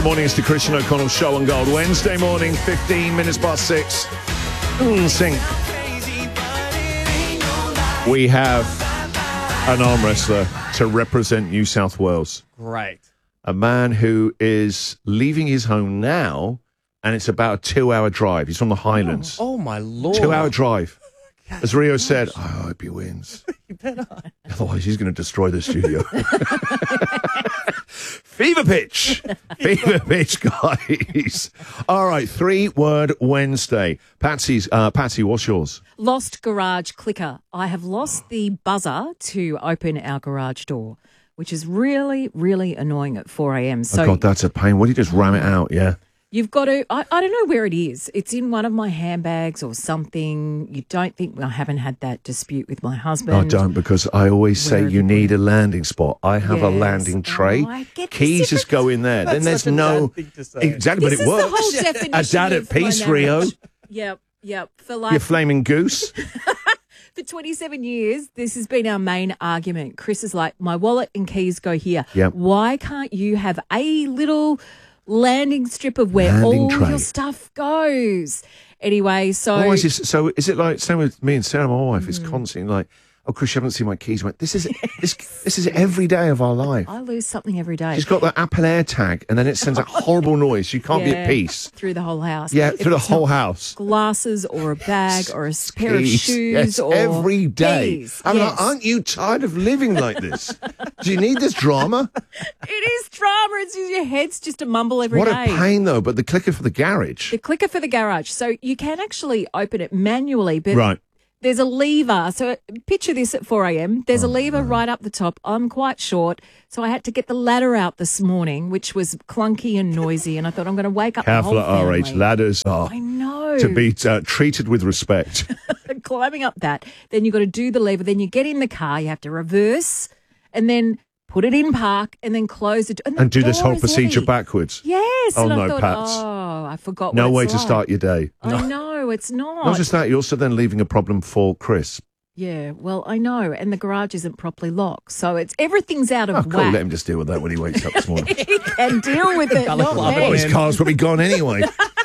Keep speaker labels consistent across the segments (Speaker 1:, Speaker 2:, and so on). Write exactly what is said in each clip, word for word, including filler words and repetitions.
Speaker 1: morning. It's the Christian O'Connell Show on Gold. Wednesday morning, fifteen minutes past six. Mm, sing. We have an arm wrestler to represent New South Wales.
Speaker 2: Great.
Speaker 1: A man who is leaving his home now, and it's about a two-hour drive. He's from the Highlands.
Speaker 2: Oh, oh my Lord.
Speaker 1: Two-hour drive. As Rio said, I hope he wins.
Speaker 2: You better.
Speaker 1: Otherwise, he's going to destroy the studio. Fever pitch. Fever pitch, guys. All right, three-word Wednesday. Patsy's, uh, Patsy, what's yours?
Speaker 3: Lost garage clicker. I have lost the buzzer to open our garage door, which is really, really annoying at four a.m. So
Speaker 1: Oh, God, that's a pain. What do you just ram it out, yeah?
Speaker 3: You've got to, I, I don't know where it is. It's in one of my handbags or something. You don't think, I haven't had that dispute with my husband.
Speaker 1: I don't, because I always say
Speaker 3: Where
Speaker 1: you
Speaker 3: have you
Speaker 1: need
Speaker 3: put
Speaker 1: a landing spot. I have a
Speaker 3: Yes.
Speaker 1: landing tray.
Speaker 3: Oh, I get the
Speaker 1: Keys just go in there. then
Speaker 2: That's
Speaker 1: there's
Speaker 2: such a
Speaker 1: no...
Speaker 2: bad thing to say.
Speaker 1: Exactly,
Speaker 3: This
Speaker 1: but it
Speaker 3: is the
Speaker 1: works.
Speaker 3: whole definition
Speaker 1: A dad at
Speaker 3: of my
Speaker 1: peace, Rio.
Speaker 3: marriage. Yep, yep. For like
Speaker 1: Your flaming goose.
Speaker 3: For twenty-seven years, this has been our main argument. Chris is like, my wallet and keys go here.
Speaker 1: Yep.
Speaker 3: Why can't you have a little landing strip of where
Speaker 1: Landing
Speaker 3: all
Speaker 1: tray.
Speaker 3: your stuff goes? Anyway, so...
Speaker 1: Oh, is this, so is it like, same with me and Sarah, my wife,
Speaker 3: Mm.
Speaker 1: it's constantly like, oh, Chris, you haven't seen my keys. I went, this is this this is every day of our life.
Speaker 3: I lose something every day.
Speaker 1: She's got the Apple AirTag, and then it sends a horrible noise. You can't be at
Speaker 3: Yeah,
Speaker 1: peace.
Speaker 3: Through the whole house.
Speaker 1: Yeah,
Speaker 3: If
Speaker 1: through the
Speaker 3: it's
Speaker 1: whole
Speaker 3: not
Speaker 1: house.
Speaker 3: Glasses or a bag or a pair of
Speaker 1: Keys.
Speaker 3: shoes
Speaker 1: Yes,
Speaker 3: or...
Speaker 1: every day.
Speaker 3: Keys,
Speaker 1: I'm
Speaker 3: yes.
Speaker 1: like, aren't you tired of living like this? Do you need this drama?
Speaker 3: It is drama. It's just, your head's just a mumble every
Speaker 1: What
Speaker 3: day.
Speaker 1: a pain, though. But the clicker for the garage.
Speaker 3: The clicker for the garage. So you can actually open it manually, but
Speaker 1: Right.
Speaker 3: there's a lever. So picture this at four a.m. There's
Speaker 1: Oh,
Speaker 3: a lever right up the top. I'm quite short, so I had to get the ladder out this morning, which was clunky and noisy, and I thought I'm going to wake up
Speaker 1: Careful
Speaker 3: the
Speaker 1: at
Speaker 3: whole
Speaker 1: our age.
Speaker 3: family.
Speaker 1: Ladders are
Speaker 3: I know.
Speaker 1: to be uh, treated with respect.
Speaker 3: Climbing up that. Then you've got to do the lever. Then you get in the car. You have to reverse and then put it in park and then close it. And, the
Speaker 1: And do this
Speaker 3: door
Speaker 1: whole
Speaker 3: is
Speaker 1: procedure
Speaker 3: heavy.
Speaker 1: backwards.
Speaker 3: Yes.
Speaker 1: Oh,
Speaker 3: and
Speaker 1: no,
Speaker 3: I thought,
Speaker 1: Pats.
Speaker 3: oh, I forgot
Speaker 1: No
Speaker 3: what
Speaker 1: way
Speaker 3: it's
Speaker 1: to
Speaker 3: like.
Speaker 1: start your day.
Speaker 3: I know, it's not.
Speaker 1: Not just that, you're also then leaving a problem for Chris.
Speaker 3: Yeah, well, I know, and the garage isn't properly locked, so it's everything's out of
Speaker 1: Oh, cool.
Speaker 3: whack.
Speaker 1: Let him just deal with that when he wakes up this morning.
Speaker 3: He can deal with it,
Speaker 2: Colour
Speaker 3: not
Speaker 2: club it
Speaker 1: Oh,
Speaker 3: me.
Speaker 1: his car's probably gone anyway.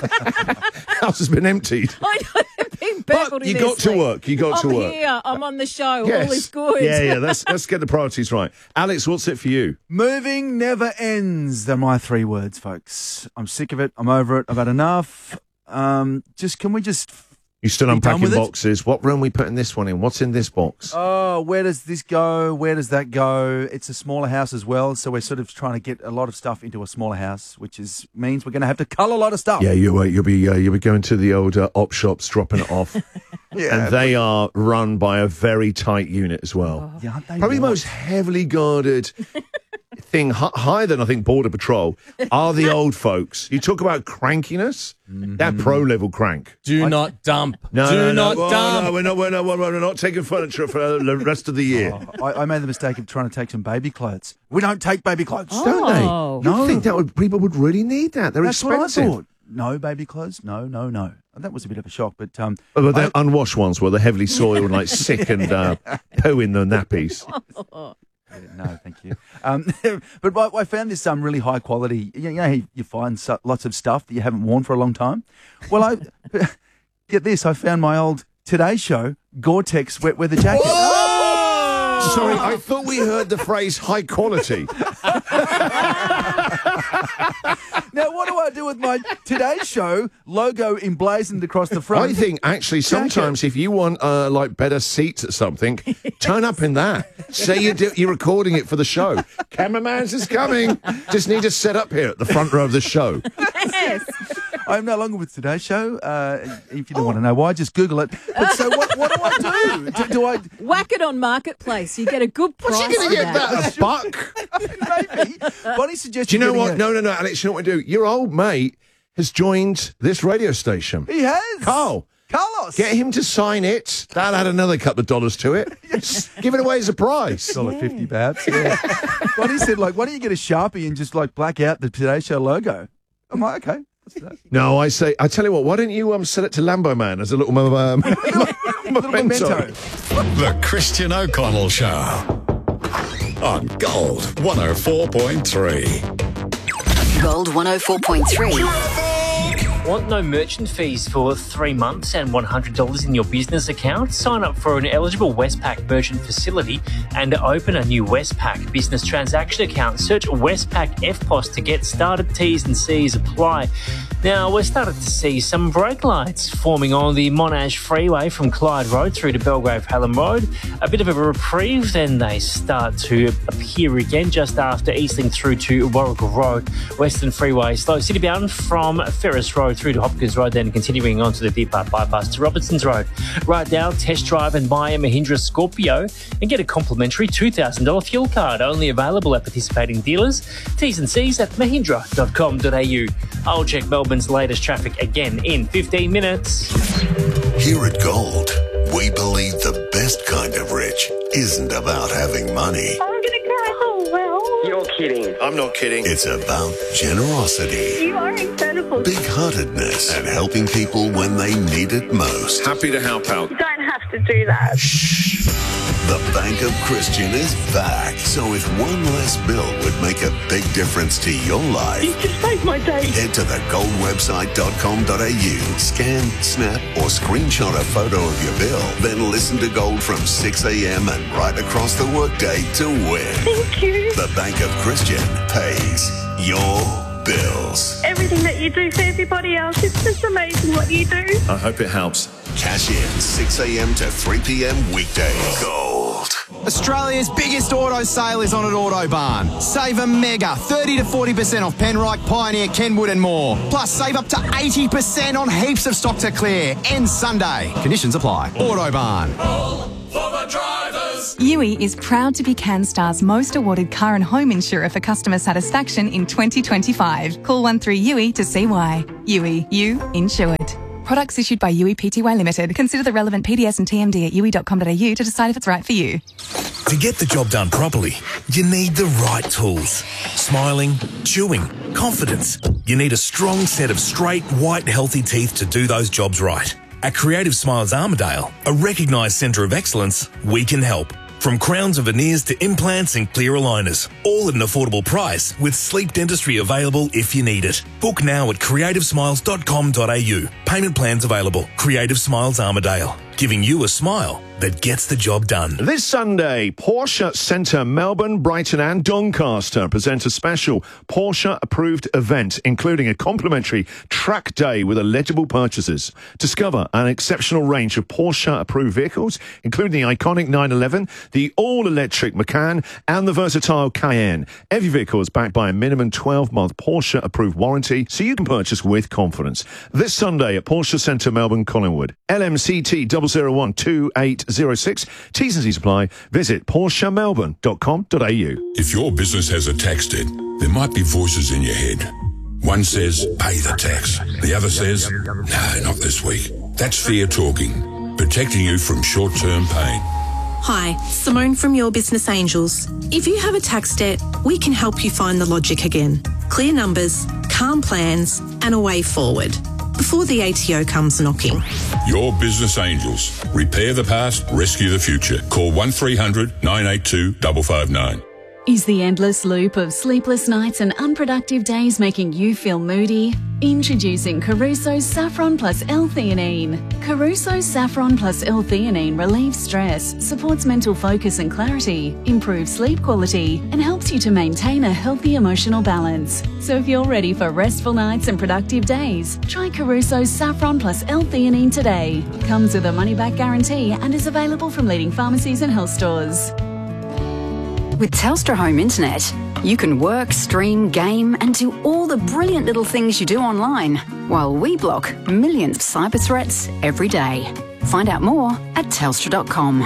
Speaker 1: House has been emptied.
Speaker 3: I know, they've been baffled
Speaker 1: But
Speaker 3: in
Speaker 1: you
Speaker 3: their
Speaker 1: got to
Speaker 3: sleep.
Speaker 1: work. You got
Speaker 3: I'm
Speaker 1: to work.
Speaker 3: here. I'm on the show.
Speaker 1: Yes.
Speaker 3: All is good.
Speaker 1: Yeah, yeah. Let's let's get the priorities right. Alex, what's it for you?
Speaker 4: Moving never ends. They're my three words, folks. I'm sick of it. I'm over it. I've had enough. Um, just can we just?
Speaker 1: You still
Speaker 4: Be done
Speaker 1: unpacking
Speaker 4: with it?
Speaker 1: boxes. What room are we putting this one in? What's in this box?
Speaker 4: Oh, where does this go? Where does that go? It's a smaller house as well, so we're sort of trying to get a lot of stuff into a smaller house, which is means we're going to have to cull a lot of stuff.
Speaker 1: Yeah, you uh, you'll be uh, you'll be going to the old uh, op shops, dropping it off,
Speaker 4: Yeah,
Speaker 1: and they are run by a very tight unit as well.
Speaker 4: Yeah, aren't they
Speaker 1: Probably the
Speaker 4: what?
Speaker 1: most heavily guarded thing, hi- higher than I think Border Patrol, are the old folks. You talk about crankiness, that pro level crank.
Speaker 2: Do not dump.
Speaker 1: No,
Speaker 2: Do
Speaker 1: no,
Speaker 2: not
Speaker 1: no, oh,
Speaker 2: dump.
Speaker 1: no, we're not, we're not, we're not taking furniture for the rest of the year.
Speaker 4: Oh, I, I made the mistake of trying to take some baby clothes. We don't take baby clothes.
Speaker 1: Don't
Speaker 3: Oh.
Speaker 1: they? You
Speaker 4: No.
Speaker 1: think that would, people would really need that? They're
Speaker 4: That's
Speaker 1: expensive.
Speaker 4: what I thought. No baby clothes. No, no, no. That was a bit of a shock, but um,
Speaker 1: Oh, but they're
Speaker 4: I-
Speaker 1: unwashed ones where they're heavily soiled and like sick and uh, poo in the nappies.
Speaker 4: no, thank you. Um, but I, I found this um really high quality. You know, you, you find so, lots of stuff that you haven't worn for a long time. Well, I get this. I found my old Today Show Gore-Tex wet weather jacket.
Speaker 1: Sorry, I thought we heard the phrase high quality.
Speaker 4: Now, what do I do with my Today Show logo emblazoned across the front?
Speaker 1: I think actually sometimes if you want uh, like better seats at something, turn up in that. Say you do, you're recording it for the show. Cameraman's is coming. Just need to set up here at the front row of the show.
Speaker 3: Yes.
Speaker 4: I'm no longer with Today Show. Uh, if you don't want to know why, just Google it. But so what, what do I do? do? Do I...
Speaker 3: Whack it on Marketplace. You get a good price
Speaker 1: What's he going
Speaker 3: for
Speaker 1: to get that? A buck?
Speaker 4: Maybe. Bonnie suggested
Speaker 1: Do you know
Speaker 4: getting
Speaker 1: what?
Speaker 4: a-
Speaker 1: No, no, no, Alex, you know what we do? Your old mate has joined this radio station.
Speaker 4: He has.
Speaker 1: Carl.
Speaker 4: Carlos.
Speaker 1: Get him to sign it. That'll add another couple of dollars to it. Just give it away as a prize.
Speaker 4: Dollar fifty, perhaps. Yeah. Bonnie said, like, why don't you get a Sharpie and just like black out the Today Show logo? I'm like, okay. Let's do that.
Speaker 1: No, I say, I tell you what, why don't you um, sell it to Lambo Man as a little um,
Speaker 4: Little
Speaker 1: memento?
Speaker 4: memento.
Speaker 5: The Christian O'Connell Show on Gold one oh four point three.
Speaker 2: Gold one oh four point three.
Speaker 6: Want no merchant fees for three months and one hundred dollars in your business account? Sign up for an eligible Westpac merchant facility and open a new Westpac business transaction account. Search Westpac F P O S to get started. T's and C's apply. Now, we're starting to see some brake lights forming on the Monash Freeway from Clyde Road through to Belgrave Hallam Road. A bit of a reprieve, then they start to appear again just after Eastling through to Warwick Road. Western Freeway slow citybound from Ferris Road through to Hopkins Road, then continuing on to the Deer Park bypass to Robertson's Road. Right now, test drive and buy a Mahindra Scorpio and get a complimentary two thousand dollars fuel card. Only available at participating dealers. T's and C's at mahindra dot com dot a u. I'll check Melbourne's latest traffic again in fifteen minutes.
Speaker 7: Here at Gold, we believe the best kind of rich isn't about having money.
Speaker 8: I'm going to cry. Oh, well.
Speaker 9: You're kidding.
Speaker 1: I'm not kidding.
Speaker 7: It's about generosity,
Speaker 8: You are incredible.
Speaker 7: big-heartedness, and helping people when they need it most.
Speaker 1: Happy to help out.
Speaker 8: You don't have to do that.
Speaker 7: The Bank of Christian is back. So if one less bill would make a big difference to your life,
Speaker 8: You just made my day.
Speaker 7: head to the gold website dot com dot a u, scan, snap, or screenshot a photo of your bill, then listen to Gold from six a.m. and right across the workday to win.
Speaker 8: Thank you.
Speaker 7: The Bank of Christian pays your bills.
Speaker 8: Everything that you do for everybody else, it's just amazing what you do.
Speaker 1: I hope it helps.
Speaker 7: Cash in six a.m. to three p.m. weekdays. Gold.
Speaker 10: Australia's biggest auto sale is on at Autobarn. Save a mega thirty to forty percent off Penrite, Pioneer, Kenwood and more. Plus save up to eighty percent on heaps of stock to clear. Ends Sunday. Conditions apply. Autobarn.
Speaker 11: U I is proud to be CanStar's most awarded car and home insurer for customer satisfaction in twenty twenty-five. Call one three U I to see why. U I, you insured. Products issued by U I Pty Limited. Consider the relevant P D S and T M D at u i dot com dot a u to decide if it's right for you.
Speaker 12: To get the job done properly, you need the right tools. Smiling, chewing, confidence. You need a strong set of straight, white, healthy teeth to do those jobs right. At Creative Smiles Armidale, a recognised centre of excellence, we can help. From crowns and veneers to implants and clear aligners, all at an affordable price with sleep dentistry available if you need it. Book now at creative smiles dot com dot a u. Payment plans available. Creative Smiles Armidale, giving you a smile that gets the job done.
Speaker 1: This Sunday, Porsche Centre Melbourne, Brighton and Doncaster present a special Porsche-approved event, including a complimentary track day with eligible purchases. Discover an exceptional range of Porsche-approved vehicles, including the iconic nine eleven, the all-electric Macan and the versatile Cayenne. Every vehicle is backed by a minimum twelve-month Porsche-approved warranty, so you can purchase with confidence. This Sunday at Porsche Centre Melbourne, Collingwood. L M C T zero zero one two eight zero six. T's and C's apply. Visit porsche melbourne dot com dot a u.
Speaker 13: If your business has a tax debt, there might be voices in your head. One says, pay the tax. The other says, no, not this week. That's fear talking, protecting you from short-term pain.
Speaker 14: Hi, Simone from Your Business Angels. If you have a tax debt, we can help you find the logic again. Clear numbers, calm plans, and a way forward before the A T O comes knocking.
Speaker 13: Your Business Angels. Repair the past, rescue the future. Call one three hundred nine eight two five five nine.
Speaker 15: Is the endless loop of sleepless nights and unproductive days making you feel moody? Introducing Caruso's Saffron Plus L-Theanine. Caruso's Saffron Plus L-Theanine relieves stress, supports mental focus and clarity, improves sleep quality, and helps you to maintain a healthy emotional balance. So if you're ready for restful nights and productive days, try Caruso's Saffron Plus L-Theanine today. Comes with a money-back guarantee and is available from leading pharmacies and health stores.
Speaker 2: With Telstra Home Internet, you can work, stream, game and do all the brilliant little things you do online, while we block millions of cyber threats every day. Find out more at telstra dot com.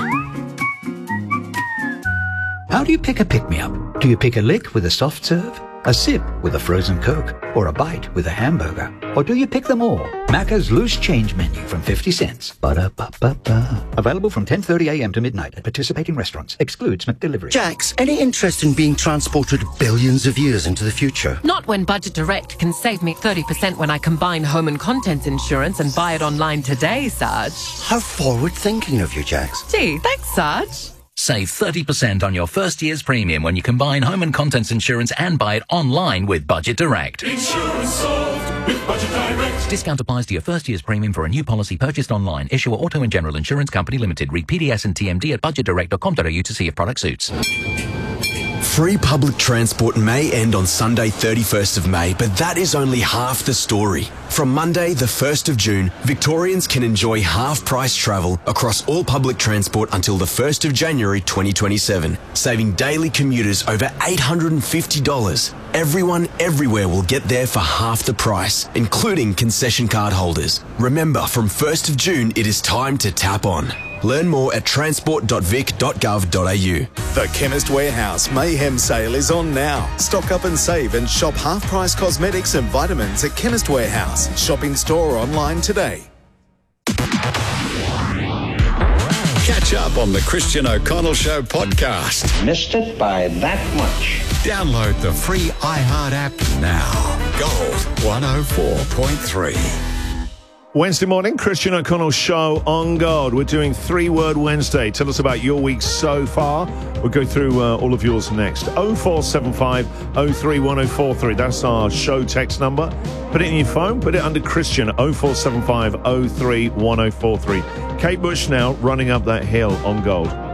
Speaker 16: How do you pick a pick-me-up? Do you pick a lick with a soft serve, a sip with a frozen Coke, or a bite with a hamburger? Or do you pick them all? Macca's Loose Change Menu from fifty cents. Ba-da-ba-ba-ba. Available from ten thirty a m to midnight at participating restaurants. Excludes McDelivery.
Speaker 17: Jax, any interest in being transported billions of years into the future?
Speaker 18: Not when Budget Direct can save me thirty percent when I combine home and contents insurance and buy it online today, Sarge.
Speaker 17: How forward-thinking of you, Jax.
Speaker 18: Gee, thanks, Sarge.
Speaker 9: Save thirty percent on your first year's premium when you combine home and contents insurance and buy it online with Budget Direct.
Speaker 19: Insurance solved with Budget Direct.
Speaker 9: Discount applies to your first year's premium for a new policy purchased online. Issuer Auto and General Insurance Company Limited. Read P D S and T M D at budget direct dot com dot a u to see if product suits.
Speaker 10: Free public transport may end on Sunday thirty-first of May, but that is only half the story. From Monday the first of June, Victorians can enjoy half-price travel across all public transport until the first of January twenty twenty-seven, saving daily commuters over eight hundred fifty dollars. Everyone everywhere will get there for half the price, including concession card holders. Remember, from first of June, it is time to tap on. Learn more at transport dot vic dot gov dot a u.
Speaker 20: The Chemist Warehouse Mayhem Sale is on now. Stock up and save and shop half-price cosmetics and vitamins at Chemist Warehouse. Shop in store or online today.
Speaker 5: Catch up on the Christian O'Connell Show podcast.
Speaker 21: Missed it by that much.
Speaker 5: Download the free iHeart app now. Gold one oh four point three.
Speaker 1: Wednesday morning, Christian O'Connell Show on Gold. We're doing Three Word Wednesday. Tell us about your week so far. We'll go through uh, all of yours next. oh four seven five oh three one oh four three. That's our show text number. Put it in your phone. Put it under Christian. oh four seven five oh three one oh four three. Kate Bush now running up that hill on Gold.